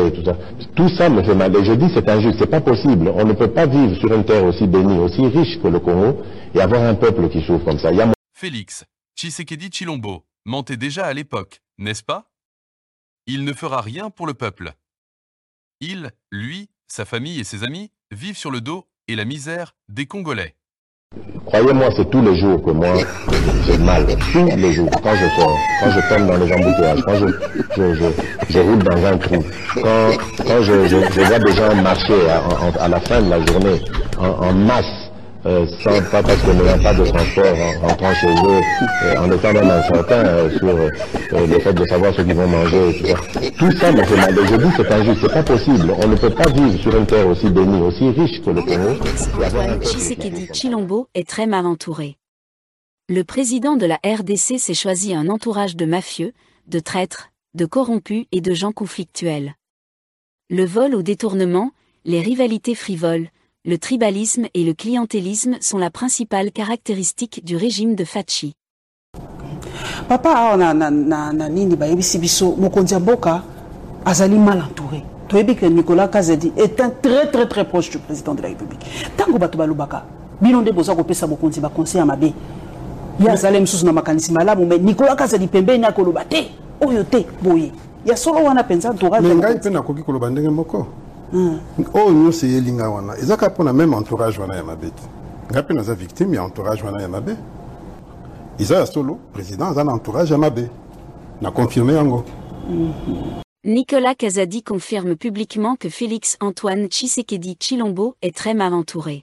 et tout ça. Tout ça me fait mal. Et je dis c'est injuste, c'est pas possible. On ne peut pas vivre sur une terre aussi bénie, aussi riche que le Congo et avoir un peuple qui souffre comme ça. Félix Tshisekedi Tshilombo mentait déjà à l'époque, n'est-ce pas? Il ne fera rien pour le peuple. Il, lui, sa famille et ses amis vivent sur le dos et la misère des Congolais. Croyez-moi, c'est tous les jours que moi, j'ai mal. Tous les jours. Quand je sors, quand je tombe dans les embouteillages, quand je roule dans un trou, quand je vois des gens marcher à la fin de la journée en masse, pas parce que n'ayant pas de transport, rentrant chez eux, en étant même incertain sur le fait de savoir ce qu'ils vont manger, et tout ça. Tout ça me fait mal. Et je dis c'est injuste, c'est pas possible. On ne peut pas vivre sur une terre aussi bénie, aussi riche que le Congo. Antoine Tshisekedi Tshilombo est très mal entouré. Le président de la RDC s'est choisi un entourage de mafieux, de traîtres, de corrompus et de gens conflictuels. Le vol au détournement, les rivalités frivoles, le tribalisme et le clientélisme sont la principale caractéristique du régime de Fachi. Papa na nini bayebisi biso mokonzi ya mboka azali mal entouré. Toyebi que Nicolas Kazadi est un très proche du président de la République. Tango bato balobaka bino nde boza kopesa mokonzi ba conseil ya mabe. Ya azali msusu na makanisi malamu mais Nicolas Kazadi pembeni akoloba te oyo te boye. Ya solo wana penza entourage. Ngai pe na koki koloba ndenge moko. Oh nous c'est yelinga wana ezaka pona même entourage wana ya mabeti ngapi naza victime ya entourage wana ya mabe Isa solo président za entourage ya mabe na confirmé yango. Nicolas Kazadi confirme publiquement que Félix Antoine Tshisekedi Tshilombo est très mal entouré.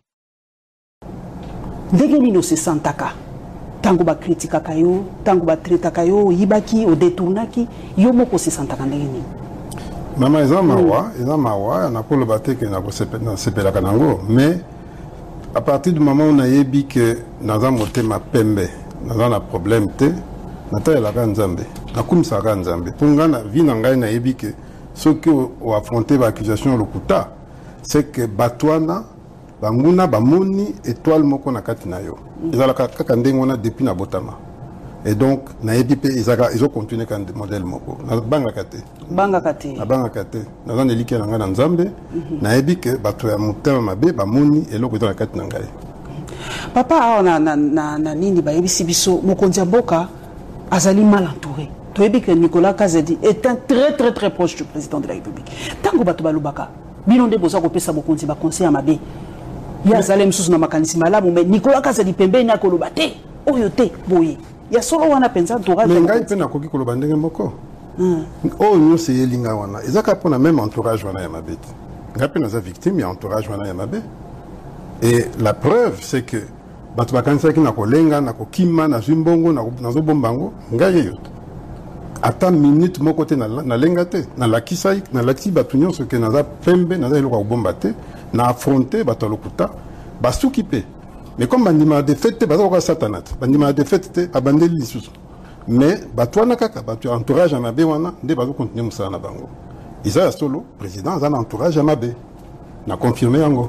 Ndenge nino se santaka tango ba kritikaka yo tango ba traitaka yo yibaki o détournaki yo moko se santaka ndenge nini. Mama eza mawa na polo bateke na sepela kanango mais à partir du moment où on a yebi que naza motema pembe naza na problème te nata la nzambe na kumisa ka nzambe ponga na vie na ngai na yebi que ce que o affronter ba accusation lokuta c'est que batwana banguna bamoni étoile moko na kati na yo ezala kaka ndenge wana depuis na botama. Et donc, na EDP, ils ont continué comme modèle moko. Na bangakate. Bangakate. Na bangakate. Na zan elike na ngana nzambe. Na ebi ke bato ya mutema mabe ba moni eloko dans la kate na ngai. Papa na nini ba yebisi biso mokonzi ya mboka azali mal entouré. Toyebi que Nicolas Kazadi est un très proche du président de la République. Tango bato balobaka bino nde boza kopesa mokonzi ba conseil ya mabe. Ya azali msusu na makanisi malamu mais Nicolas Kazadi pembeni akoloba te oyo te boye. Ya solo wana penza entourage. Mais ngai pe na koki koloba ndenge moko. Oh nous c'est yelinga wana ezaka pona même entourage wana ya mabeti ngai pe naza victime ya entourage wana ya mabe. Et la preuve c'est que bato bakanisaki na kolenga na kokima na zimbongo na zobombango ngai yeyo ata minute moko te na lenga te na lakisai na laki bato nyonso ke naza pembe naza eloko kobomba te na affronter bato lokuta basuki pe. Mais comme bandima de fête, baza ko satanat. Bandima de fête abandeli lisusu. Mais batwana kaka batu entourage à mabe wana nde bazo continuer musala na bango. Isa solo président za entourage à mabe. Na confirmer yango.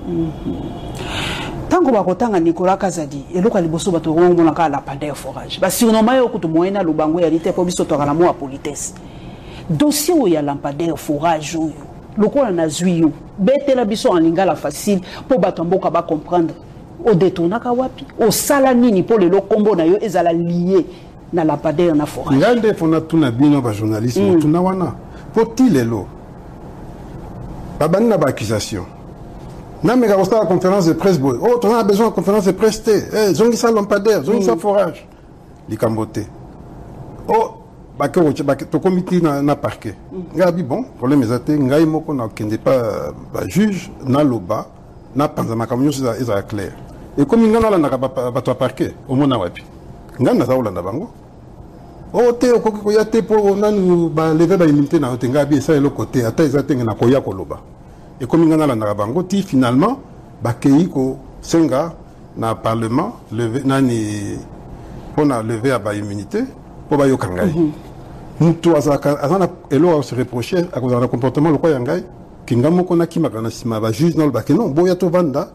Tango bakotanga Nicolas Kazadi eloko liboso bato ngomona ka la pandeur forage. Ba surnommé yo kutu moyena lubango ya lite po biso to kala mo a politesse. Dossier o ya lampadaire forage oyo. Lokola na zwi yo. Betela biso en lingala facile po bato mboka ba comprendre. Au détournaka wapi au sala nini pour le combo na yo ezala lié na lampadaire na forage ngande fona tuna bino ba journaliste tuna wana poti lelo babani na ba accusation na mega la conférence de presse boy oh on a besoin de conférence de presse te zongi sa lampadaire zongi sa forage likambote oh to comité na parquet ngabi bon problème ezate ngai moko na kende pas ba juge na loba na panza makamyo za clair. Et comme il y a un parquet, au moins, il y a un bango. Oh, te ko ya te po na lever ba immunité na tenga bi ça le côté ata ezate na koya koloba. Et comme il y a un bango ti finalement ba kei ko senga na parlement lever nani pona lever à ba immunité po ba yo kangai. Mutu azana elo se reprocher à cause de comportement le quoi yangai kinga moko na kimaka na sima ba juge na le ba que non boya to vanda.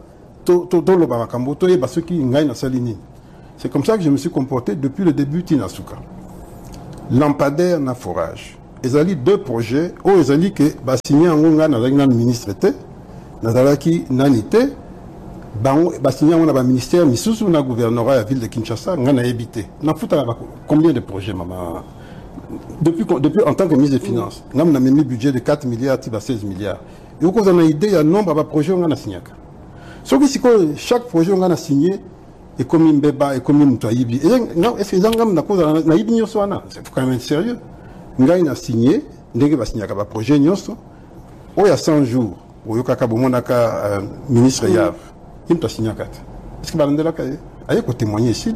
C'est comme ça que je me suis comporté depuis le début Tinasuka. Lampadaire na forage. ezali deux projets oyo ezali ke basigné yango nga nazalaki na ministre te nazalaki nani te bango basigné yango na baministère misusu na gouvernorat ya ville de Kinshasa nga nayebi te nafutaka combien de projets mama depuis en tant que ministre des Finances nga na memi budget de 4 milliards ti ba 16 milliards et vous avez une idée ya nombre ba projet nga na signaka soki sikoyo chaque projet nga na signé et comme mbeba et comme mutaibi est-ce que ngam na koza na yibi nyoso wana c'est quand même sérieux ngai na signé ndenge ba signaka ba projet nyoso o ya 100 jours o yokaka bomonaka ministre Yav imta signaka est-ce que balandela ka aye ko témoigner ici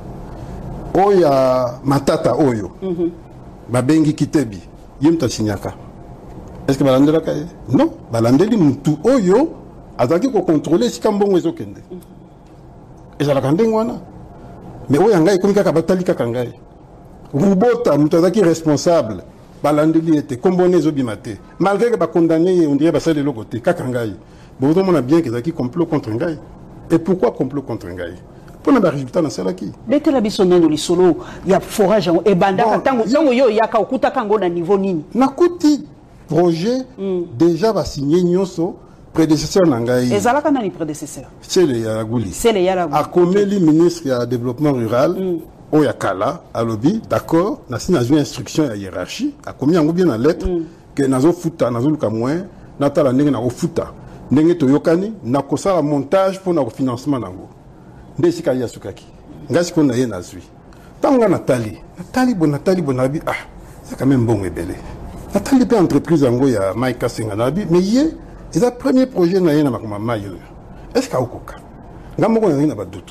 o ya matata oyo ba bengi kitebi imta signaka est-ce que balandela ka non balandeli mutu oyo azaki ko contrôler si kambongo ezokende ezalaka ndenge wana mais oyo ngai komi kaka batali kaka ngai Rubota mutu azaki responsable balandeli ete kombone ezobima te malgré que bakondamné on dirait basali eloko te kaka ngai bozomona bien que ezalaki complot contre ngai et pourquoi complot contre ngai mpona barésultat nasalaki betela biso nano lisolo ya forage yango ebandaka ntango yo yaka okutaka yango na niveau nini nakuti projet déjà basigné nyonso prédécesseur nangai ezalaka nani prédécesseur c'est le Yaraguli akomeli ministre ya développement rural oya kala alobi d'accord nasi nazwi instruction ya hiérarchie akomi yango bien na lettre que nazo futa nazo luka moins natala ndenge na ofuta ndenge toyokani na kosala montage pour na financement nango nde sika ya sukaki ngasi ko na ye nazwi tanga natali bonabi ah c'est quand même bon ebele natali pe entreprise yango ya Maïka Senga nabi mais ye c'est le premier projet na yena makoma mayo est-ce ka okoka ngamoko na ba doute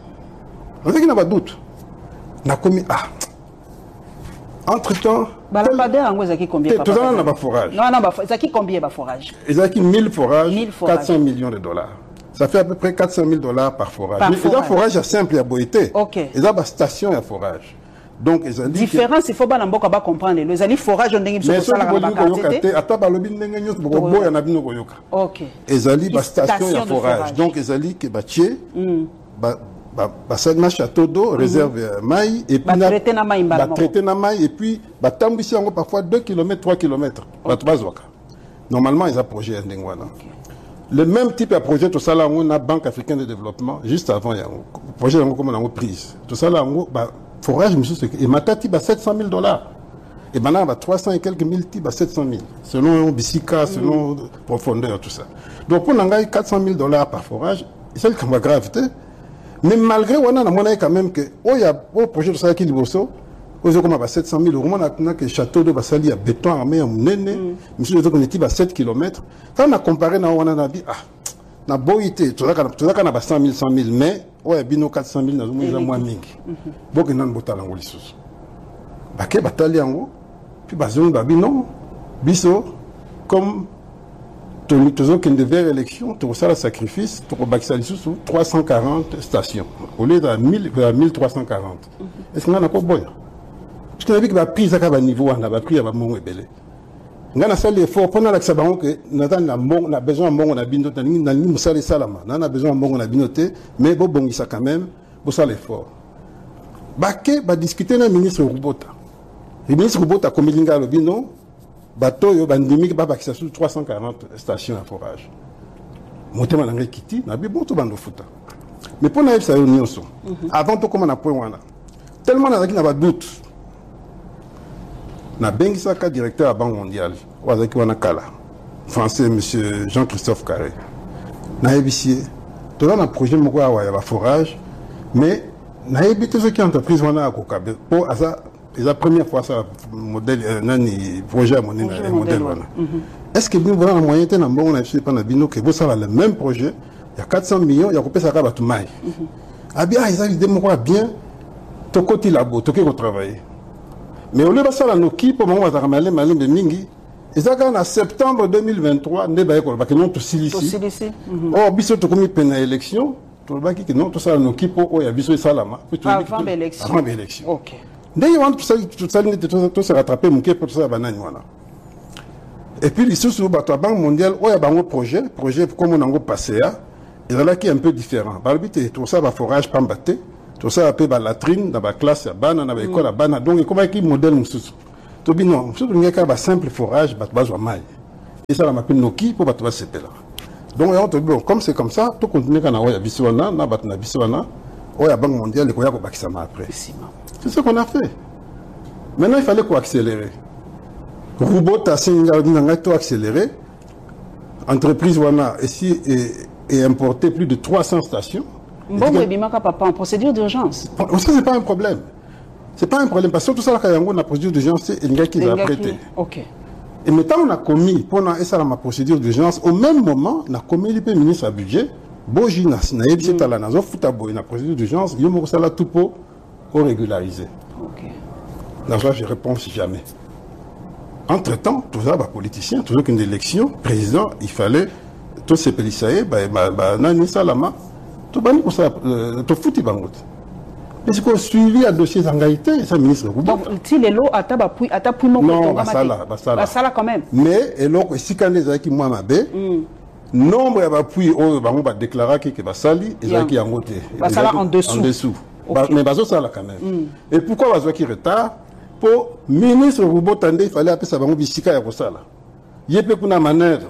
on a ba doute na komi ah entre temps balabade yango ezaki combien tout ça na ba forage non ba ezaki combien ba forage ezaki 1000 forages 400 millions de dollars ça fait à peu près 400 000 dollars par forage mais les forages simple à boité ils ont ba station à forage donc ils ont dit différence il faut ba mboka ba comprendre les ali forage ndenge biso sala na bakate ata balobi ndenge nyonso bobo ya na bino koyoka ezali ba station ya forage donc ezali ke ba tie ba ça château d'eau réserve maï et puis traiter na maï et puis ba tambisi yango parfois 2 km 3 km ba bazwaka normalement ils ont projet ndenge wana le même type de projet tout ça là on a Banque africaine de développement juste avant il y a projet yango comme on a prise tout ça là on forage monsieur et matati ba 700 000 dollars et maintenant ba 300 et quelques mille types ba 700 000 selon bisika selon profondeur tout ça donc pour nangai 400 000 dollars par forage c'est le comme gravité mais malgré on a monnaie quand même que il y a au projet de ça qui liboso aux comme ba 700 000 euros on a que château de basali à béton armé en nene monsieur les autres on 7 km quand on a comparé na on a dit ah na boité tout ça na ba 100 000 mais ouais bino 400 000 na zo moins mingi boke nan botala ngoli susu bake batali yango puis bazon babi non biso comme toujours qu'il devait élection tout ça le sacrifice pour bakisali susu 340 stations au lieu de 1340 est-ce qu'on a quoi boya parce qu'on a vu que la prise à ba niveau on a pris à ba mongo ebele ngana sali effort pendant la sabango que na besoin mbongo na bino na ni musale salama na besoin mbongo na binoté mais bo bongisa quand même bo sala effort bake ba discuter na ministre Rubota le ministre Rubota komilinga lo bino bato yo bandimi ba bakisa sur 340 stations à forage motema na kiti na bi bon to bando futa mais pour na ça yo nyonso avant to comment na point wana tellement na ba doute na bengisaka directeur à Banque mondiale wazaki wana kala français monsieur Jean-Christophe Carré na ebisie to na projet moko ya ba forage mais na ebité ce qui entreprise wana akokabe pour asa la première fois ça modèle nani projet modèle wana est-ce que nous voilà moyen na mbongo na biso pana bino que vous ça le même projet il y a 400 millions il y a kopesa ka batu mai abia ils avaient des moko bien to côté labo to ko travailler mais au lieu de ça, nos équipes, au moment où on a malé de mingi, ils ont en septembre 2023, ne ba ko ba non to silisi. Oh biso to komi pena élection, to ba ki non to ça nos équipes o ya biso salama. Avant l'élection. Avant l'élection. OK. D'ailleurs on tout ça tout se rattraper mon pour ça banane wana. Et puis les sous ba to Banque mondiale o ya bango projet comme on a passé à, il là qui est un peu différent. Ba bité tout ça ba forage pambaté. Tout ça appelle la latrine dans la classe, dans l'école, donc comment est-ce modèle mususu Tobi non, surtout il y a un simple forage, battre mal. Et ça, on appelle Noki pour battre ce là. Donc, bon, comme c'est comme ça, tout continue quand on a Bissouana, on a battu Bissouana, on a Banque mondiale, on a battu après. C'est ce qu'on a fait. Maintenant, il fallait qu'on accélérer. Robot a accéléré. Entreprise Wana ici et importé plus de 300 stations. Bon, oui, Bimaka Papa, en procédure d'urgence. Ça, c'est pas un problème. C'est pas un problème parce que tout ça, quand on a procédure d'urgence, c'est un gars qui l'a prêté. Ok. Et maintenant, on a commis, pendant ma procédure d'urgence, au même moment, on a commis le ministre à budget, Boji Nasnaïb, c'est à la Nazo, Foutabo, une procédure d'urgence, il y a ça tout pour régulariser. Ok. Dans ça, je réponds si jamais. Entre-temps, tout ça, politicien, toujours qu'une élection, président, il fallait, tous ces policiers, Nani Salama, tout ça, tout foutu, mais c'est qu'on suivi un dossier d'engagité, c'est le ministre. Donc, si les lots à non, Basala quand même. Mais, et là, si quand les qui moi m'abé, nombre d'appui, on va déclarer que Basali, et qui en côté. Basala en dessous. En dessous. Mais Basala quand même. Et pourquoi Basala qui retard? Pour ministre Roubo Tande, il fallait appeler ça Bango Bissika et Rosala. Il y a peu de manœuvre.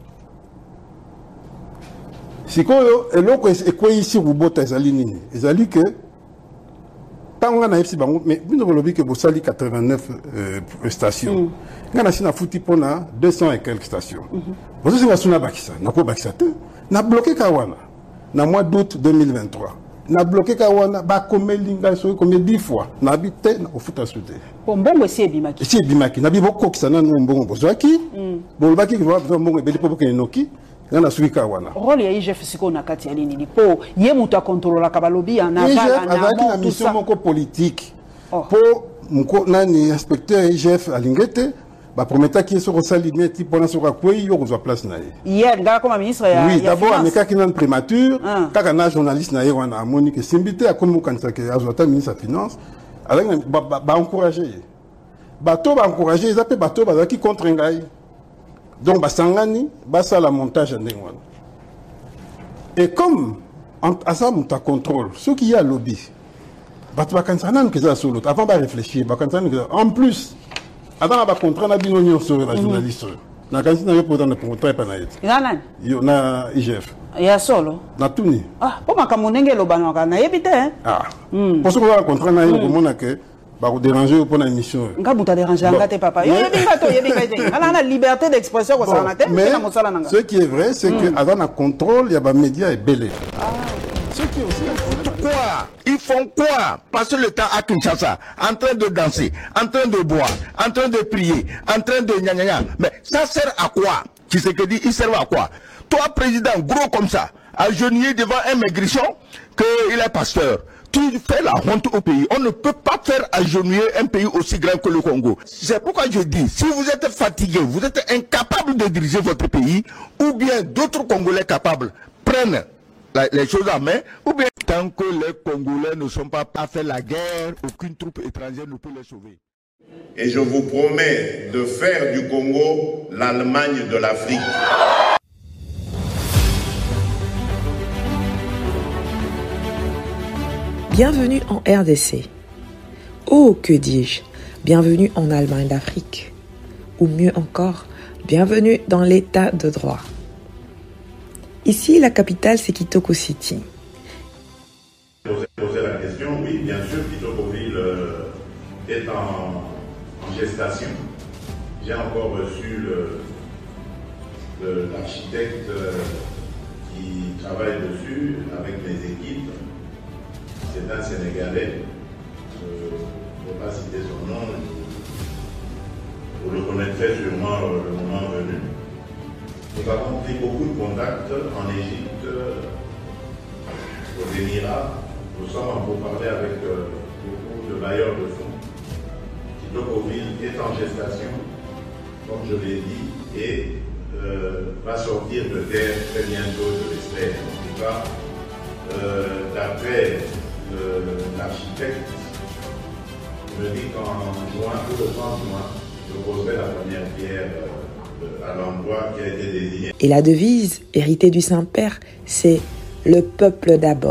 Si quoi, et là, quoi ici Roubo Tazalini, ils ont dit que tant qu'on a fait Bango, mais nous avons dit que Bossali 89 stations. On a foutu pour 200 et quelques stations. Vous savez, on a Bakissa, on a bloqué Kawana, dans le mois d'août 2023. On a bloqué Kawana, combien 10 fois. On a habité au foot à sauter. Bon, c'est Bimaki. C'est Bimaki. On a beaucoup qui s'en a un bon Bozaki. Bon, le Baki qui va faire un bon bébé pour qu'il y ait Noki. On a suivi Kawana. Rôle ya IGF siko na kati ya nini po ye muta contrôle la kabalobi en aval en amont avec la mission moko politique. Pour mko nani inspecteur IGF alingete. Bah promettait qu'il soit salimé type pendant ce quoi il y aura place na hier ngala comme ministre ya oui d'abord ameka qui nan prémature kaka na journaliste na wana Monique Simbité a comme kanisa que azota ministre des finances avec ba encourager bateau ba encourager ils appellent bateau ba qui contre ngai donc ba sangani ba ça la montage ndengwana et comme à ça mon contrôle ce qui y a lobby bateau ba kanisa nan que ça solo avant ba réfléchir ba kanisa en plus avant la contrat na bino nyonso la journaliste na kanisi na yo pour dans contrat pa na yet ngana yo na IGF ya solo na tuni po makamunenge lo bana kana yebite pour ce que la contrat na yo ko mona que ba ko déranger pour na émission ngabuta déranger ngate papa yo yebinga te ngana na liberté d'expression ko sana te mais ce qui est vrai c'est que avant la contrôle il y a ba médias et belé ce qui est aussi quoi? Ils font quoi? Passer le temps à Kinshasa, en train de danser, en train de boire, en train de prier, en train de gna gna gna. Mais ça sert à quoi? Tu sais que dit, il sert à quoi? Toi, président, gros comme ça, agenouillé devant un maigrichon, qu'il est pasteur. Tu fais la honte au pays. On ne peut pas faire agenouiller un pays aussi grand que le Congo. C'est pourquoi je dis, si vous êtes fatigué, vous êtes incapable de diriger votre pays, ou bien d'autres Congolais capables prennent les choses en main, ou bien tant que les Congolais ne sont pas à faire la guerre, aucune troupe étrangère ne peut les sauver. Et je vous promets de faire du Congo l'Allemagne de l'Afrique. Bienvenue en RDC. Oh, que dis-je? Bienvenue en Allemagne d'Afrique. Ou mieux encore, bienvenue dans l'état de droit. Ici, la capitale, c'est Kitoko City. Poser la question, oui, bien sûr, Kitokoville est en gestation. J'ai encore reçu l'architecte qui travaille dessus avec mes équipes. C'est un Sénégalais. Je ne vais pas citer son nom. Vous le connaîtrez sûrement le moment venu. Nous avons pris beaucoup de contacts en Égypte, aux Émirats. Nous sommes en pourparlers avec beaucoup de bailleurs de fonds. Kitokoville est en gestation, comme je l'ai dit, et va sortir de terre très bientôt, je l'espère. En tout cas, d'après l'architecte, il me dit qu'en juin, tout le 30 juin, je poserai la première pierre à l'endroit qui a été désigné. Et la devise héritée du Saint-Père, c'est « Le peuple d'abord ».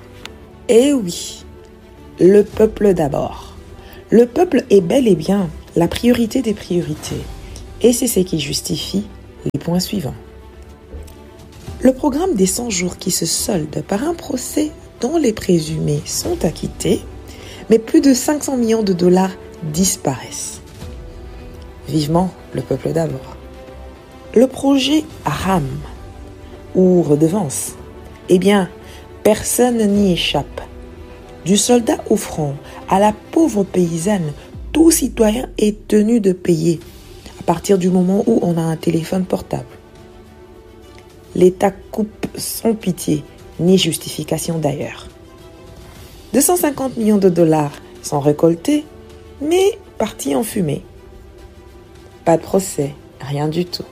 Eh oui, le peuple d'abord. Le peuple est bel et bien la priorité des priorités. Et c'est ce qui justifie les points suivants. Le programme des 100 jours qui se solde par un procès dont les présumés sont acquittés, mais plus de 500 millions de dollars disparaissent. Vivement le peuple d'abord. Le projet RAM ou redevance, eh bien, personne n'y échappe. Du soldat au front à la pauvre paysanne, tout citoyen est tenu de payer à partir du moment où on a un téléphone portable. L'État coupe sans pitié, ni justification d'ailleurs. 250 millions de dollars sont récoltés, mais partis en fumée. Pas de procès, rien du tout.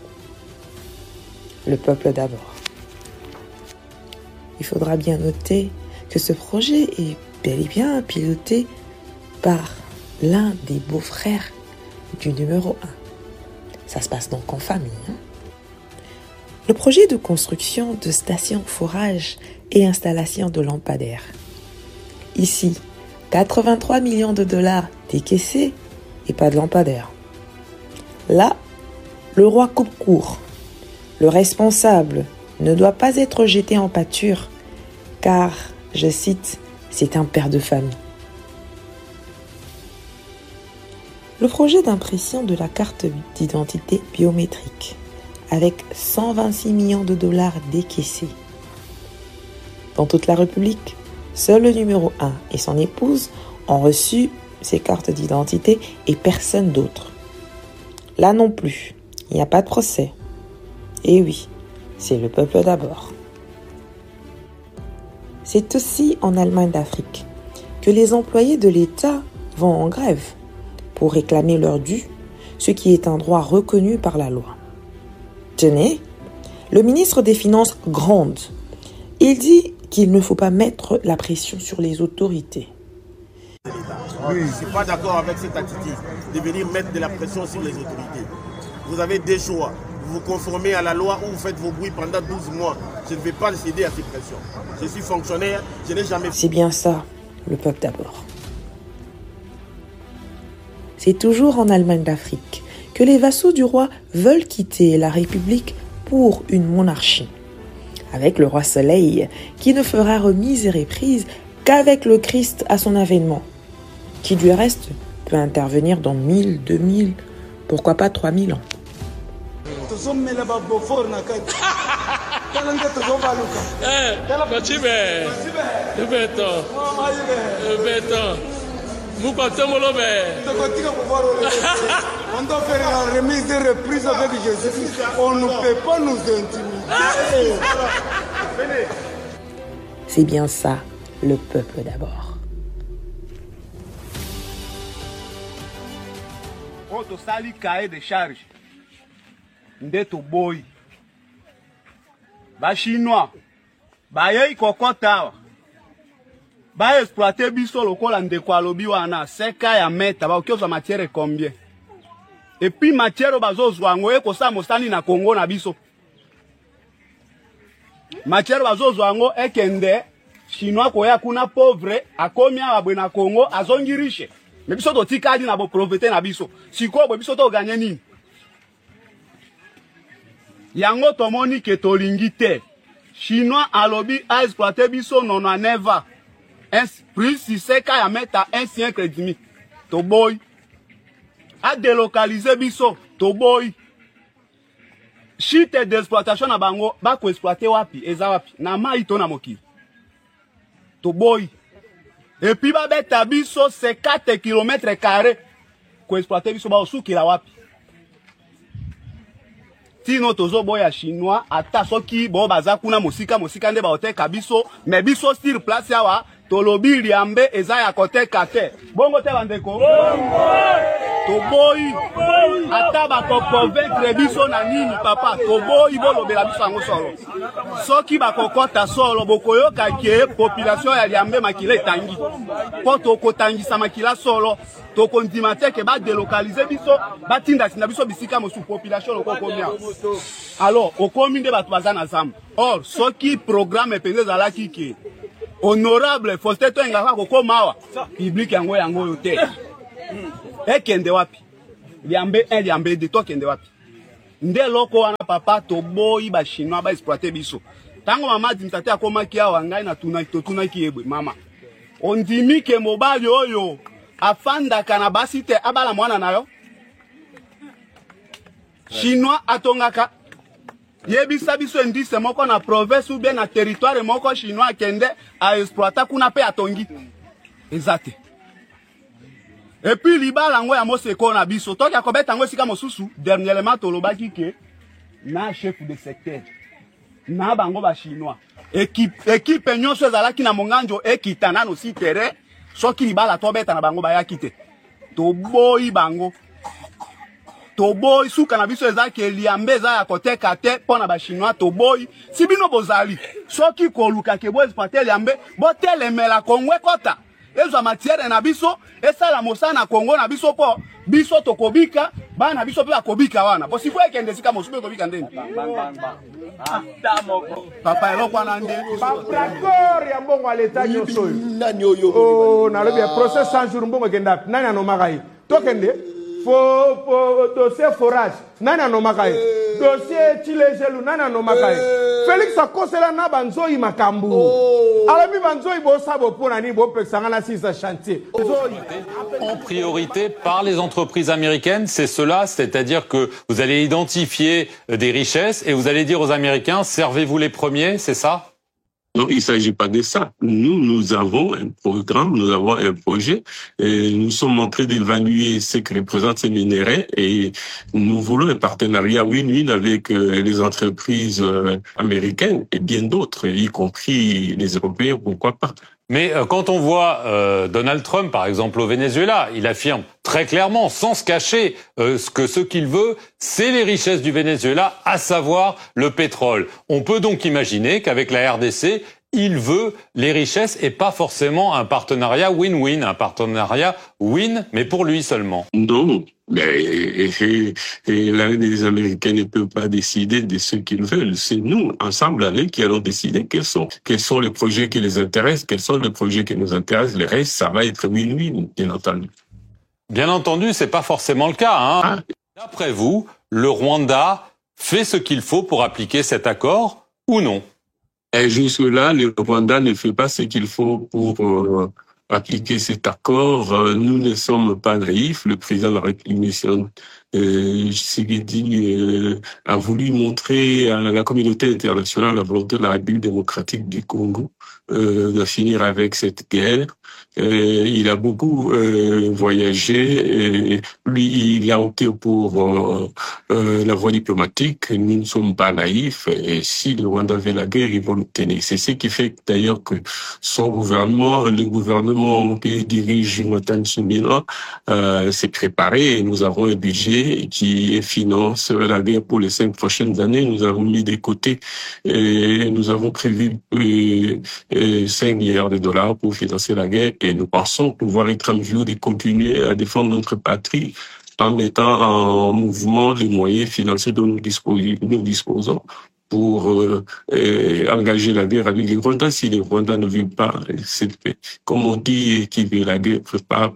Le peuple d'abord. Il faudra bien noter que ce projet est bel et bien piloté par l'un des beaux-frères du numéro 1. Ça se passe donc en famille. Le projet de construction de stations forage et installation de lampadaires. Ici, 83 millions de dollars décaissés et pas de lampadaires. Là, le roi coupe court. Le responsable ne doit pas être jeté en pâture car, je cite, c'est un père de famille. Le projet d'impression de la carte d'identité biométrique avec 126 millions de dollars décaissés. Dans toute la République, seul le numéro 1 et son épouse ont reçu ces cartes d'identité et personne d'autre. Là non plus, il n'y a pas de procès. Et oui, c'est le peuple d'abord. C'est aussi en Allemagne d'Afrique que les employés de l'État vont en grève pour réclamer leur dû, ce qui est un droit reconnu par la loi. Tenez, le ministre des Finances gronde. Il dit qu'il ne faut pas mettre la pression sur les autorités. Oui, je ne suis pas d'accord avec cette attitude de venir mettre de la pression sur les autorités. Vous avez des choix. Vous vous conformez à la loi ou vous faites vos bruits pendant 12 mois. Je ne vais pas céder à ces pressions. Je suis fonctionnaire, je n'ai jamais... C'est bien ça, le peuple d'abord. C'est toujours en Allemagne d'Afrique que les vassaux du roi veulent quitter la République pour une monarchie. Avec le roi Soleil, qui ne fera remise et reprise qu'avec le Christ à son avènement, qui du reste peut intervenir dans 1000, 2000, pourquoi pas 3000 ans. On doit faire la remise et reprise avec Jésus. On ne peut pas nous intimider. C'est bien ça, le peuple d'abord. On te sali cahier de charge. Ndeto boy. Ba chinois. Ba yei kokota. Ba exploiter biso lokola ndeko alobi wana seka ya meta ba okioza matière combien. Et puis matière bazozwa ngo ekosa mosani na Congo na biso. Matière bazozwa ngo ekende chinois koya kuna pauvre akomi abwe na Congo azongi riche. Mais biso to tikadi na bo profiter na biso. Siko biso to gagner nini? Yango tomoni ke tolingi te. Chinois alobi a exploiter biso nono neva. Plus si c'est qu'à mettre un siècle et demi. To boy. A délocaliser biso. To boy. Chite d'exploitation na bango. Ba ko exploiter wapi. Eza wapi. Na ma ito na moki. To boy. Et puis ba beta biso c'est 4 km². Ko exploiter biso ba osuki la wapi. Tino tozo boya chinois. Ata soki bo baza kuna mosika nde ba oteka biso. Mais biso sur place yawa. Tolobi liambe ezaya kote kate. Bongo te bandeko. Toboyi. Ata ba ko convaincre biso na nini papa. Toboyi bolobela biso yango solo. Soki ba kokota solo bokoyoka ke population ya liambe makila etangi. Po tokotangisa makila solo. Tokondima te ke ba délocaliser biso, ba tinda sina biso bisika mosu population loko komia. Alors, okomi nde batu baza na zamba. Or, soki programme penze zala kiki. Honorable Faustin Ngaka kokoma awa public yango yote. ekende wapi liambe 1 liambe 2 to kende wapi nde loko wana papa to boyi ba chinois ba exploiter biso tango mama dimtate akomaki awa ngai na tunaki yebwe mama ondimi ke mobali oyo afandaka na basi te abala mwana nayo chinois atongaka yebisa biso indice moko na province ou bien na territoire moko chinois kende a exploiter kuna pe atongi ezate et puis libala ngo ya moseko na biso toki akobeta ngo sika mosusu dernièrement tolobaki ke na chef de secteur na bango ba chinois équipe nyonso ezalaki na monganjo ekitana no si terrain soki libala tobeta na bango bayaki te toboyi bango toboyi suka na biso ezaki eliambe eza ya koteka te pona ba chinois toboyi si bino bozali soki koluka ke bo exploiter liambe bo telemela kongwe kota ezo matière na biso esala mosana Kongo na biso po biso tokobika bana biso pe akobika wana po sifo ekende sika mosupe kobika ndeni papa eloko nande d'accord ya mbongo aleta nyoso nani oyo oh na lobi process 100 jours mbongo kenda nani anomakai tokende fo dossier forage nani anomakai dossier chilejelu nani anomakai Félix akosela na banzoi makambu alabi banzoi bo sabo pona ni bo pexanga na sisa chantier en priorité par les entreprises américaines, c'est cela, c'est-à-dire que vous allez identifier des richesses et vous allez dire aux Américains servez-vous les premiers, c'est ça? Non, il ne s'agit pas de ça. Nous avons un programme, nous avons un projet. Et nous sommes en train d'évaluer ce que représentent ces minéraux et nous voulons un partenariat win-win avec les entreprises américaines et bien d'autres, y compris les Européens, pourquoi pas. Mais quand on voit Donald Trump, par exemple, au Venezuela, il affirme très clairement, sans se cacher, que ce qu'il veut, c'est les richesses du Venezuela, à savoir le pétrole. On peut donc imaginer qu'avec la RDC, il veut les richesses et pas forcément un partenariat win-win, un partenariat win, mais pour lui seulement. Non. Les Américains ne peuvent pas décider de ce qu'ils veulent. C'est nous, ensemble, qui allons décider quels sont les projets qui les intéressent, quels sont les projets qui nous intéressent. Le reste, ça va être win-win, bien entendu. Bien entendu, c'est pas forcément le cas, hein. D'après vous, le Rwanda fait ce qu'il faut pour appliquer cet accord ou non? Et jusque-là, le Rwanda ne fait pas ce qu'il faut pour appliquer cet accord. Nous ne sommes pas naïfs. Le président de la République, Tshisekedi, a voulu montrer à la communauté internationale la volonté de la République démocratique du Congo de finir avec cette guerre. Il a beaucoup voyagé. Et lui, il a opté pour la voie diplomatique. Nous ne sommes pas naïfs. Et si le Rwanda veut la guerre, ils vont l'obtenir. C'est ce qui fait d'ailleurs que son gouvernement, le gouvernement que dirige Jonathan Tsumila, s'est préparé. Et nous avons un budget qui finance la guerre pour les 5 prochaines années. Nous avons mis de côté et nous avons prévu 5 milliards de dollars pour financer la guerre. Et nous pensons pouvoir être en mesure de continuer à défendre notre patrie en mettant en mouvement les moyens financiers dont nous disposons pour engager la guerre avec les Rwandais. Si les Rwandais ne veulent pas cette paix, comme on dit, qui veut la guerre prépare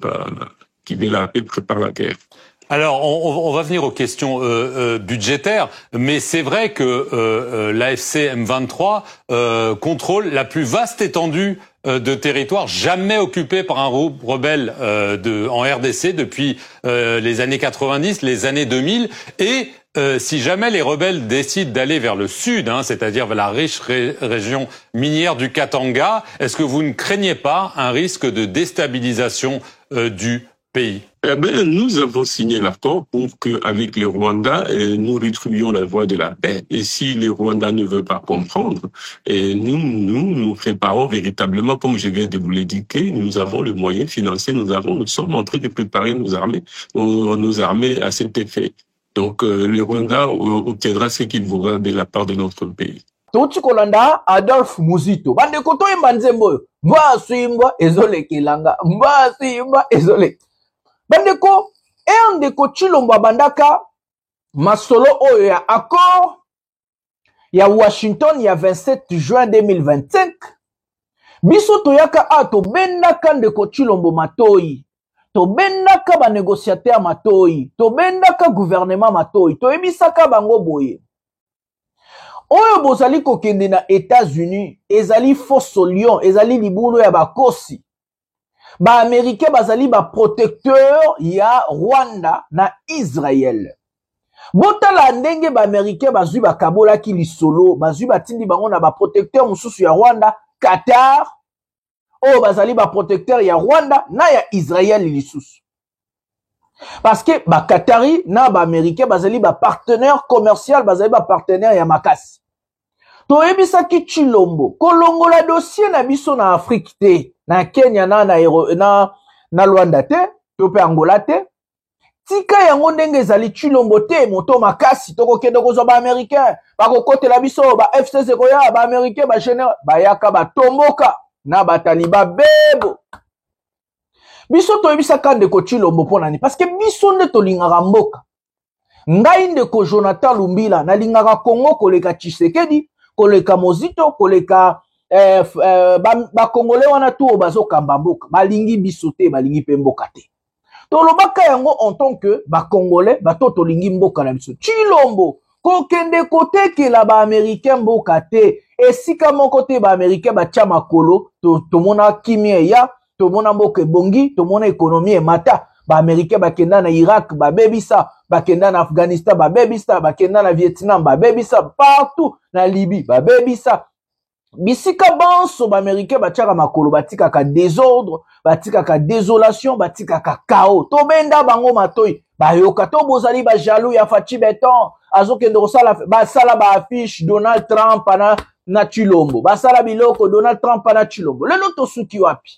la guerre. Alors, on va venir aux questions budgétaires, mais c'est vrai que l'AFC M23 contrôle la plus vaste étendue de territoire jamais occupée par un rebelle en RDC depuis les années 90, les années 2000, et si jamais les rebelles décident d'aller vers le sud, c'est-à-dire vers la riche région minière du Katanga, est-ce que vous ne craignez pas un risque de déstabilisation du pays? Eh bien, nous avons signé l'accord pour qu'avec les Rwandais, nous retrouvions la voie de la paix. Et si les Rwandais ne veulent pas comprendre, nous préparons véritablement, comme je viens de vous l'indiquer, nous avons le moyen financier, nous sommes en train de préparer nos armées à cet effet. Donc, le Rwanda obtiendra ce qu'il voudra de la part de notre pays. Touti kolanda Adolphe Muzito. Bande koto imba nzembo. Mba suimba ezole kilanga. Mba suimba ezole. Bandeko, ndeko Chilombo bandaka masolo oyo ya accord ya Washington ya 27 juin 2025. Biso toyaka ato bendaka ndeko Chilombo Matoyi. tobendaka ba négociateur matoi, tobendaka gouvernement matoi, toyebisaka bango boye. Oyo bozali kokende na États-Unis, ezali fosso lion, ezali libulu ya bakosi. Ba Américain bazali ba protecteur ya Rwanda na Israël. Botala ndenge ba Américain bazui ba kabola ki lisolo, bazui batindi bango na ba protecteur mususu ya Rwanda, Qatar. Oh, bazali ba protecteur ya Rwanda na ya Israël lisusu. Parce que ba Qatari na ba Américain bazali ba partenaire commercial, bazali ba partenaire ya makasi. Toyebisa ki Chilombo, kolongola dossier na biso na Afrique te, na Kenya na Rwanda te, tope Angola te. Tika yango ndenge ezali Chilombo te, moto makasi toko kende kozwa ba Américain, ba kokotela biso ba FCC koya ba Américain ba général, ba yaka ba tomboka na ba taliba bebo. Biso toyebisa kande ko Chilombo pona ni parce que biso nde tolingaka mboka. Ngai ndeko Jonathan Lumbila na lingaka Congo koleka Tshisekedi, koleka Mozito, koleka ba Congolais wana tu bazo kamba mboka, balingi biso te, balingi pe mboka te. Tolobaka yango en tant que ba Congolais, ba tolingi mboka na biso. Chilombo kokende kotekela ba Américain mboka te, esika moko te ba Américain ba tia makolo, tomona kimia ya, tomona mboka bongi, tomona économie mata. Ba Américain ba kenda na Irak, ba bebisa, ba kenda na Afghanistan, ba bebisa, ba kenda na Vietnam, ba bebisa, partout na Libye, ba bebisa. Bisika banso ba Américain ba tiaka makolo, batika ka désordre, batika ka désolation, batika ka chaos. To benda bango matoi, ba yoka to bozali ba jaloux ya Fachi Beton, azo kende kosala ba sala ba affiche Donald Trump na Chilombo. Ba sala biloko Donald Trump na Chilombo. Lelo to suki wapi?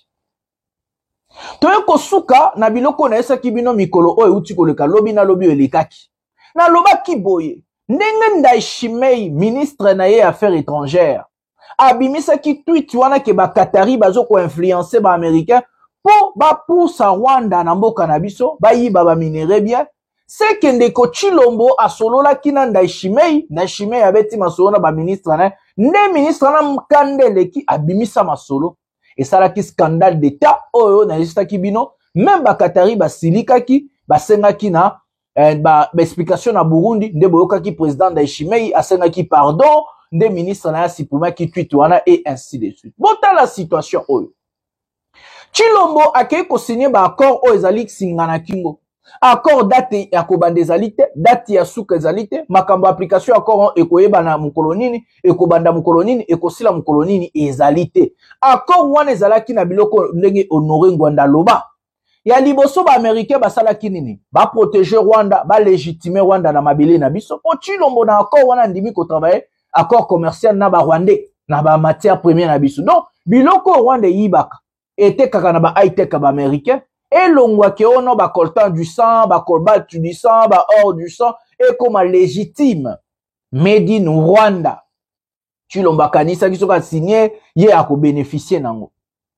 Toye kosuka na biloko na esa kibino mikolo oyo uti koleka lobi na lobi elekaki. Na loba kiboye, ndenge Ndayishimiye ministre na ye affaires étrangères. Abimisa ki tweet wana ke ba Qatari bazo ko influencer ba Américain po ba poussa Rwanda na mboka na biso, ba yiba ba minere bien. C'est que ndeko Chilombo asolola kina Ndayishimiye abeti masolo na ba ministre na, ne ministre na mkandele ki abimisa masolo. Et ça là qui scandale d'état oyo na lista kibino même ba Qatari ba silika ki ba senga ki na ba explication na Burundi nde boyoka ki président Ndayishimiye asenga ki pardon nde ministre na sipuma ki tweet wana et ainsi de suite. Bota la situation oyo Chilombo akei ko signer ba accord oyo ezali singana kingo accord date ya kobanda ezalite, date ya suka ezalite, makambo application accord ekoyeba na mukolonini, ekobanda mukolonini, ekosila mukolonini ezalite. Accord wana ezalaki na biloko ndenge Honoré Ngwanda loba. Ya liboso ba Américain basalaki nini? Ba protéger Rwanda, ba légitimer Rwanda na mabele na biso. Po Chilombo na accord wana ndimi ko travailler accord commercial na ba Rwandais, na ba matière première na biso. Donc biloko Rwanda yibaka ete kaka na ba high-tech ba Américain. Et l'ongwa ke ono ba coltan du sang, ba cobalt du sang, ba or du sang, et comme légitime, made in Rwanda. Chilombo kanisa ki soka signé, ye ako bénéficier nango.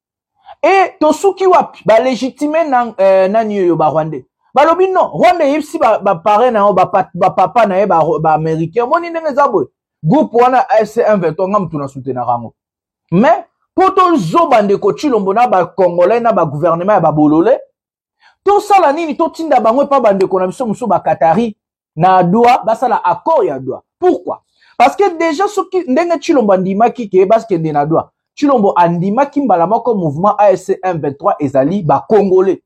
Et tosuki wapi, ba légitime nani yo ba Rwanda. Ba lobi non, Rwanda yipsi ba pare na ba papa na ye ba Américain, moni ndenge zabwe. Groupe wana FC123 ngam tuna soutenir rango. Mais poto zobande ko Chilombo na ba Congolais na ba gouvernement ya ba bolole to sala nini to tinda bangwe pa bande ko na biso muso ba Qatari na Doha basala accord ya Doha. Pourquoi? Parce que déjà soki ndenge Chilombo andimaki ke baskende na Doha, Chilombo andimaki mbala moko mouvement AFC M23 ezali ba Congolais.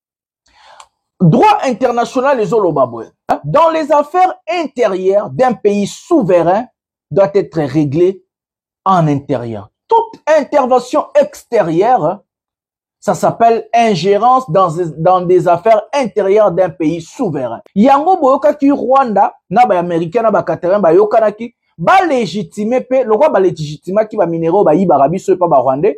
Droit international les olobaboy. Dans les affaires intérieures d'un pays souverain doit être réglé en intérieur. Toute intervention extérieure, ça s'appelle ingérence dans des affaires intérieures d'un pays souverain. Yango boyoka ki Rwanda, na ba Américain, na ba Qatarin, ba yokana ki, ba légitimer pe, le roi ba légitimer ki ba minéraux ba yiba rabiso pa ba Rwandais,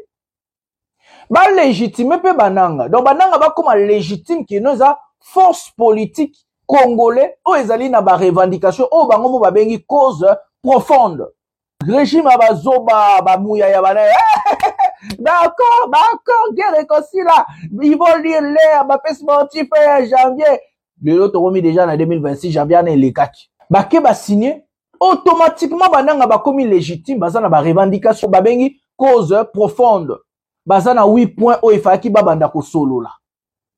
ba légitimer pe bananga. Donc bananga ba comme légitime ki noza force politique congolais, o ezali na ba revendication, o bango mo ba bengi cause profonde. Régime abazoba bamouya ya bana d'accord guerre réconcilia ils vont lire l'air ba paix sportif janvier le lot remis déjà en 2026 janvier na lekaki bake ba signer automatiquement bananga ba komi légitime bazana ba revendication ba bengi cause profonde bazana 8 points o ifaki babanda ko solola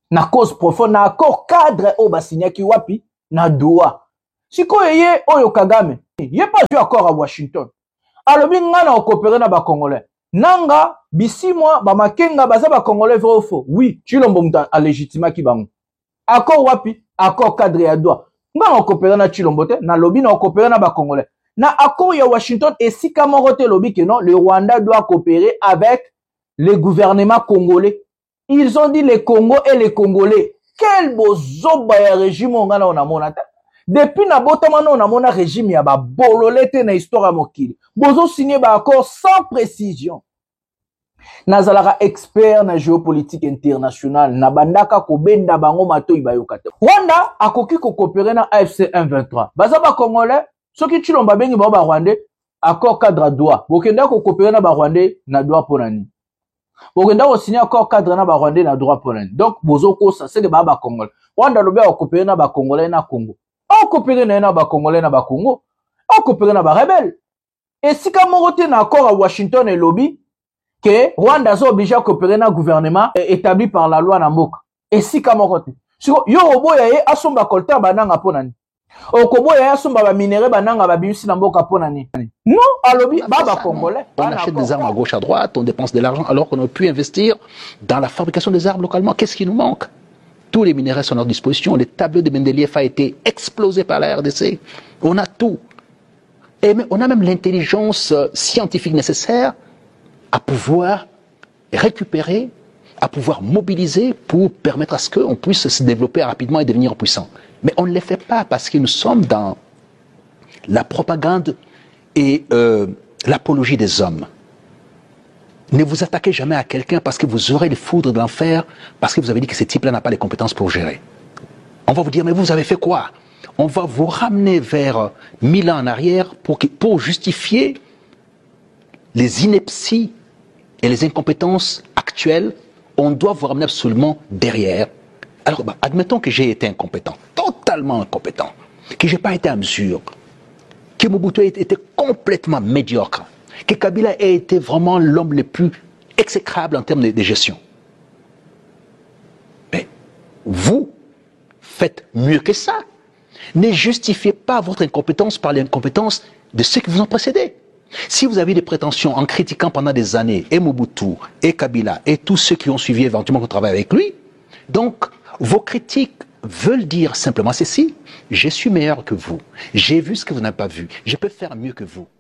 na cause profonde na accord cadre o basinyaki wapi na Doha. Sikoyo ye oyo Kagame ye pas eu accord à Washington. Alobi nga na coopérer na ba Congolais. Nanga bisi moi ba makenga baza ba Congolais vrai ou faux? Oui, Chilombo muta a légitimaki bango. Accord wapi? Accord cadre ya Doha. Nga na coopérer na Chilombo te na lobi na coopérer na ba Congolais. Na accord ya Washington et si Kamorote lobi que non, le Rwanda doit coopérer avec le gouvernement congolais. Ils ont dit les Congo et les Congolais. Quel beau zoba ya régime on a na monata. Depuis na botamano on a mona régime ya ba bololete na histoire mokili. Bozo signé ba accord sans précision. Nazalaka expert na géopolitique internationale na bandaka ko benda bango mato ibayokata. Rwanda akoki ko coopérer na AFC M23. Baza ba Congolais soki Chilomba bengi ba Rwandais accord cadre Doha. Bokenda ko coopérer na ba Rwandais na Doha ponani. Bokenda ko signer accord cadre na ba Rwandais na Doha ponani. Donc bozo ko ça c'est que ba Congolais. Rwanda lobe ko coopérer na ba Congolais na Congo. On coopérer na ba Congolais na ba Congo. On coopérer na ba rebelle. Et si Kamorote na accord à Washington et lobby que Rwanda est obligé à coopérer dans le gouvernement établi par la loi Namoka. Et si Kamorote. Yo oboya ye asomba colter bananga ponani. Okoboya ye asomba ba minéraux bananga ba bimisi na mboka ponani. Non, alobi baba congolais. On achète des armes à gauche à droite, on dépense de l'argent alors qu'on aurait pu investir dans la fabrication des armes localement. Qu'est-ce qui nous manque? Tous les minéraux sont à notre disposition. Le tableau de Mendeleïev a été explosé par la RDC. On a tout. Et on a même l'intelligence scientifique nécessaire à pouvoir récupérer, à pouvoir mobiliser pour permettre à ce qu'on puisse se développer rapidement et devenir puissant. Mais on ne le fait pas parce que nous sommes dans la propagande et l'apologie des hommes. Ne vous attaquez jamais à quelqu'un parce que vous aurez les foudres de l'enfer, parce que vous avez dit que ce type-là n'a pas les compétences pour gérer. On va vous dire, mais vous avez fait quoi? On va vous ramener vers 1000 ans en arrière pour justifier les inepties et les incompétences actuelles. On doit vous ramener absolument derrière. Alors, admettons que j'ai été incompétent, totalement incompétent, que je n'ai pas été à mesure, que Mobutu a été complètement médiocre, que Kabila a été vraiment l'homme le plus exécrable en termes de gestion. Mais vous faites mieux que ça. Ne justifiez pas votre incompétence par l'incompétence de ceux qui vous ont précédé. Si vous avez des prétentions en critiquant pendant des années et Mobutu, et Kabila, et tous ceux qui ont suivi éventuellement qu'on travaille avec lui, donc vos critiques veulent dire simplement ceci: je suis meilleur que vous, j'ai vu ce que vous n'avez pas vu, je peux faire mieux que vous.